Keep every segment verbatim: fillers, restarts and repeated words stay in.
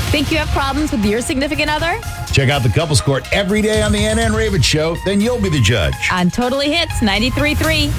Think you have problems with your significant other? Check out the Couples Court every day on the Ann Ann Ravitch Show. Then you'll be the judge. On Totally Hits ninety-three point three.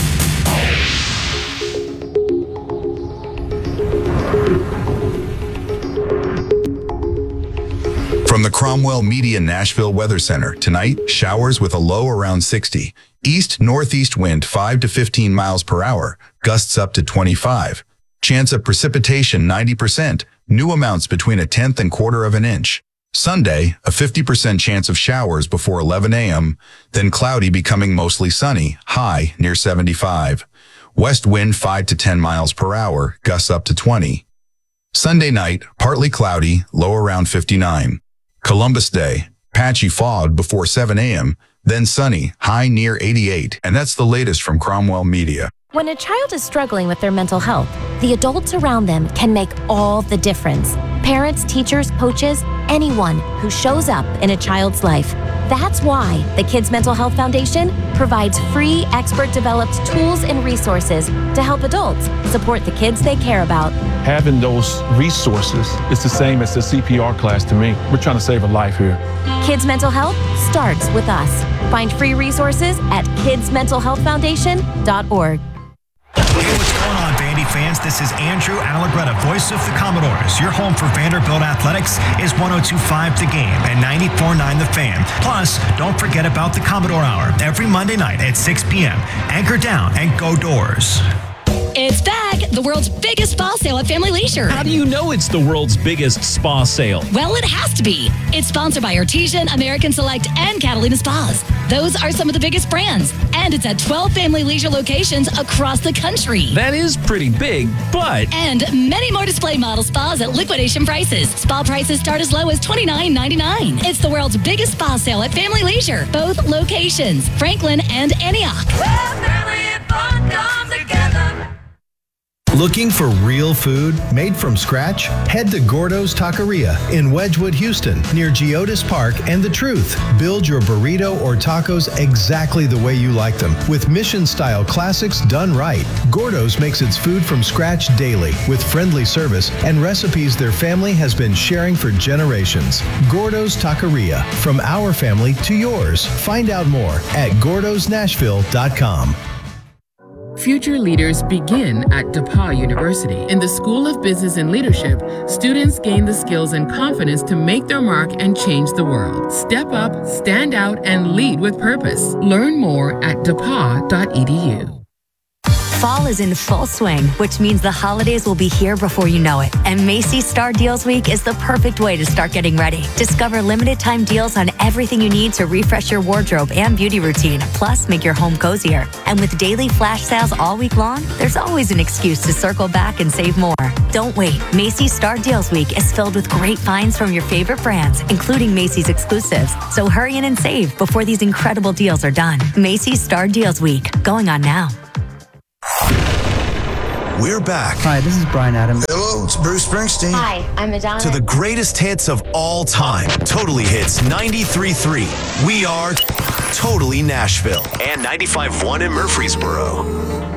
From the Cromwell Media Nashville Weather Center, tonight, showers with a low around sixty. East-northeast wind five to fifteen miles per hour, gusts up to twenty-five. Chance of precipitation ninety percent, new amounts between a tenth and quarter of an inch. Sunday, a fifty percent chance of showers before eleven a.m., then cloudy becoming mostly sunny, high near seventy-five. West wind five to ten miles per hour, gusts up to twenty. Sunday night, partly cloudy, low around fifty-nine. Columbus Day, patchy fog before seven a.m., then sunny, high near eighty-eight. And that's the latest from Cromwell Media. When a child is struggling with their mental health, the adults around them can make all the difference. Parents, teachers, coaches, anyone who shows up in a child's life. That's why the Kids Mental Health Foundation provides free, expert-developed tools and resources to help adults support the kids they care about. Having those resources is the same as the C P R class to me. We're trying to save a life here. Kids Mental Health starts with us. Find free resources at kids mental health foundation dot org. Hey, what's going on, Vandy fans? This is Andrew Allegretta, voice of the Commodores. Your home for Vanderbilt Athletics is one oh two point five The Game and ninety-four point nine The Fan. Plus, don't forget about the Commodore Hour every Monday night at six p.m. Anchor down and go Doors. It's back, the world's biggest spa sale at Family Leisure. How do you know it's the world's biggest spa sale? Well, it has to be. It's sponsored by Artesian, American Select, and Catalina Spas. Those are some of the biggest brands. And it's at twelve Family Leisure locations across the country. That is pretty big, but... And many more display model spas at liquidation prices. Spa prices start as low as twenty-nine ninety-nine. It's the world's biggest spa sale at Family Leisure. Both locations, Franklin and Antioch. Where family and fun come together. Looking for real food made from scratch? Head to Gordo's Taqueria in Wedgwood, Houston, near Geodis Park and The Truth. Build your burrito or tacos exactly the way you like them, with mission-style classics done right. Gordo's makes its food from scratch daily, with friendly service and recipes their family has been sharing for generations. Gordo's Taqueria, from our family to yours. Find out more at gordos nashville dot com. Future leaders begin at DePauw University. In the School of Business and Leadership, students gain the skills and confidence to make their mark and change the world. Step up, stand out, and lead with purpose. Learn more at d e p a w dot e d u. Fall is in full swing, which means the holidays will be here before you know it. And Macy's Star Deals Week is the perfect way to start getting ready. Discover limited time deals on everything you need to refresh your wardrobe and beauty routine, plus make your home cozier. And with daily flash sales all week long, there's always an excuse to circle back and save more. Don't wait. Macy's Star Deals Week is filled with great finds from your favorite brands, including Macy's exclusives. So hurry in and save before these incredible deals are done. Macy's Star Deals Week, going on now. We're back. Hi, this is Brian Adams. Hello, it's Bruce Springsteen. Hi, I'm Madonna. To the greatest hits of all time. Totally Hits ninety-three point three. We are Totally Nashville. And ninety-five point one in Murfreesboro.